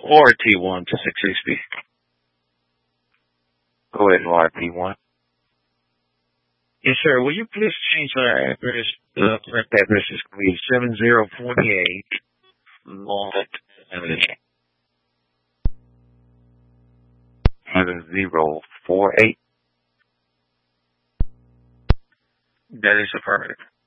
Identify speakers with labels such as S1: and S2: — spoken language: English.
S1: or T1 to 660.
S2: Go ahead, RP1.
S1: Yes, sir. Will you please change our address? The correct address is going to be 7048 Walnut Avenue.
S2: 7048.
S1: That is affirmative.